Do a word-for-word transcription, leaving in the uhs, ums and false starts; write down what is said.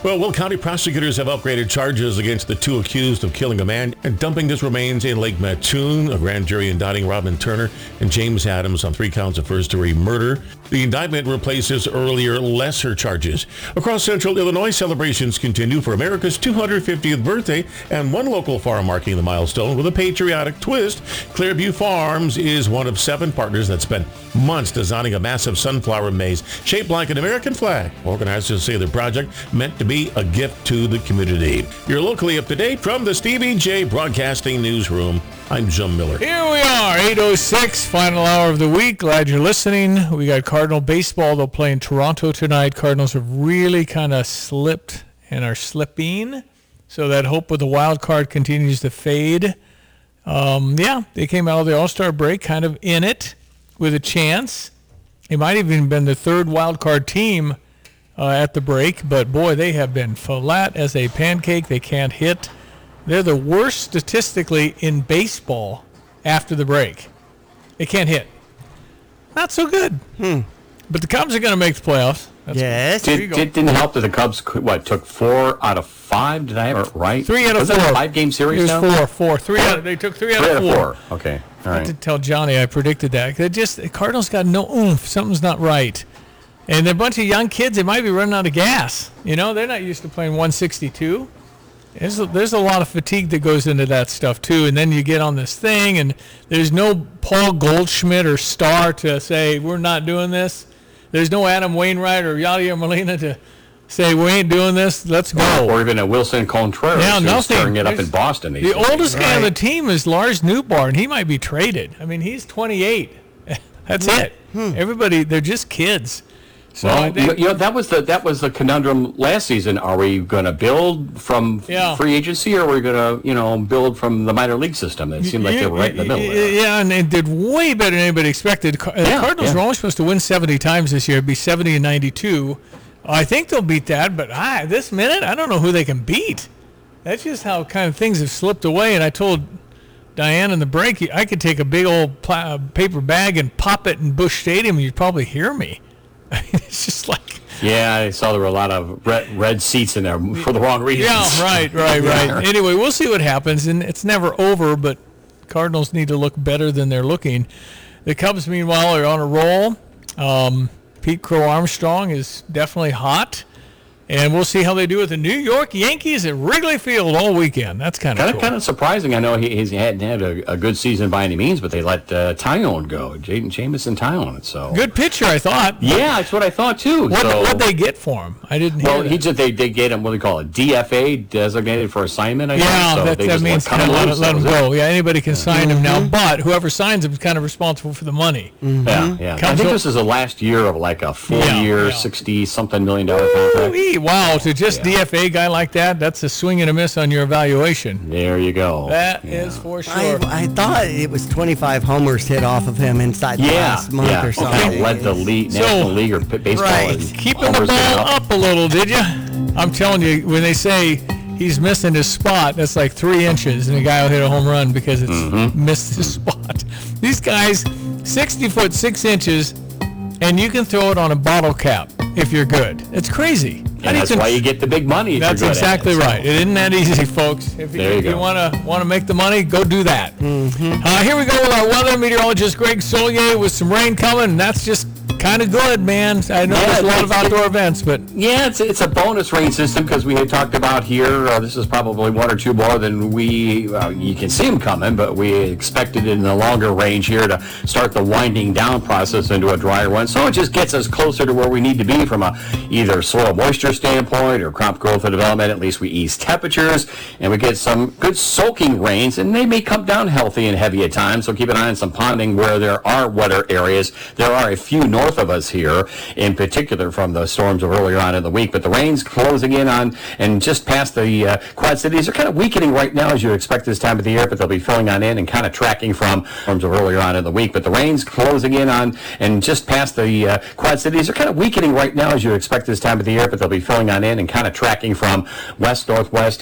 Well, Will County prosecutors have upgraded charges against the two accused of killing a man and dumping his remains in Lake Mattoon. A grand jury indicting Robin Turner and James Adams on three counts of first-degree murder. The indictment replaces earlier lesser charges. Across central Illinois, celebrations continue for America's two hundred fiftieth birthday, and one local farm marking the milestone with a patriotic twist. Clearview Farms is one of seven partners that spent months designing a massive sunflower maze shaped like an American flag. Organizers say the project meant to be a gift to the community. You're locally up to date from the Stevie J Broadcasting Newsroom. I'm Jim Miller. Here we are, eight oh six, final hour of the week. Glad you're listening. We got Cardinal baseball. They'll play in Toronto tonight. Cardinals have really kind of slipped and are slipping. So that hope with the wild card continues to fade. Um, yeah, they came out of the All-Star break kind of in it with a chance. They might have even been the third wild card team uh, at the break, but boy, they have been flat as a pancake. They can't hit. They're the worst statistically in baseball after the break. They can't hit. Not so good. Hmm. But the Cubs are going to make the playoffs. That's yes. Did, did, didn't help that the Cubs, what, took four out of five? Did I have it right? Three out of Was four. It a five-game series It was now? four, four. Three out of, they took three out three of four. four. four. Okay. All I right. did tell Johnny I predicted that. They just the Cardinals got no oomph. Something's not right. And they're a bunch of young kids. They might be running out of gas. You know, they're not used to playing one sixty-two. There's a, there's a lot of fatigue that goes into that stuff, too. And then you get on this thing, and there's no Paul Goldschmidt or Starr to say, we're not doing this. There's no Adam Wainwright or Yadier Molina to say, we ain't doing this. Let's go. Or even a Wilson Contreras Yeah, who's nothing. stirring it up There's- in Boston. these The days. oldest guy on Right. the team is Lars Newbarn. He might be traded. I mean, he's twenty-eight. That's it. Everybody, they're just kids. So I Well, think, you know, that was the that was the conundrum last season. Are we going to build from Yeah. free agency, or are we going to, you know, build from the minor league system? It seemed like they were right in the middle there. Yeah, and they did way better than anybody expected. Car- the Yeah, Cardinals yeah. were only supposed to win seventy times this year. It'd be seventy and ninety-two. I think they'll beat that, but I, this minute, I don't know who they can beat. That's just how kind of things have slipped away. And I told Diane in the break, I could take a big old pla- paper bag and pop it in Busch Stadium, and you'd probably hear me. I mean, it's just like... Yeah, I saw there were a lot of red, red seats in there for the wrong reasons. Yeah, right, right, right. Anyway, we'll see what happens, and it's never over, but Cardinals need to look better than they're looking. The Cubs, meanwhile, are on a roll. Um, Pete Crow Armstrong is definitely hot, and we'll see how they do with the New York Yankees at Wrigley Field all weekend. That's kind of Kind of, cool. kind of surprising. I know he he's hadn't had a, a good season by any means, but they let uh, Tyone go, Jaden Jamison Tyone. So Good pitcher, I thought. yeah, that's what I thought too. What so, what'd they get for him? I didn't hear well, that. he just they they get him what do they call it, D F A, designated for assignment. I Yeah, think. So that, they that just means let, cut kind of let, loose. let That him was it. go. Yeah, anybody can sign him now, but whoever signs him is kind of responsible for the money. Yeah, yeah. I Comes think up- this is the last year of like a four-year, Yeah, yeah. sixty-something million dollar contract. Ooh-wee, wow, to just Yeah. D F A guy like that, that's a swing and a miss on your evaluation. There you go. That is for sure. I, I thought it was twenty-five homers hit off of him inside the yeah, last month yeah. or so. Kind of led the league, So- National League or p- baseball. Right. in Keeping the homers given ball up. up a little, did you? I'm telling you, when they say he's missing his spot, that's like three inches, and the guy will hit a home run because it's Mm-hmm. missed his spot. These guys, sixty foot, six inches, and you can throw it on a bottle cap if you're good. It's crazy. How And do that's con- why you get the big money. If That's you're good exactly at it, so. right. It isn't that easy, folks. If you, There you if you go. want to want to make the money, go do that. Mm-hmm. Uh, here we go with our weather meteorologist Greg Solier with some rain coming, and that's just kind of good, man. I know Yeah, there's a lot it's- of outdoor events, but Yeah, it's it's a bonus rain system because we had talked about here. Uh, this is probably one or two more than we uh, you can see them coming, but we expected it in the longer range here to start the winding down process into a drier one. So it just gets us closer to where we need to be from a either soil moisture standpoint or crop growth and development. At least we ease temperatures and we get some good soaking rains, and they may come down healthy and heavy at times. So keep an eye on some ponding where there are wetter areas. There are a few north of us here, in particular from the storms of earlier on in the week. But the rains closing in on and just past the uh, Quad Cities are kind of weakening right now, as you expect this time of the year, but they'll be filling on in and kind of tracking from storms of earlier on in the week. But the rains closing in on and just past the uh, Quad Cities are kind of weakening right now, as you expect this time of the year, but they'll be filling on in and kind of tracking from west, northwest,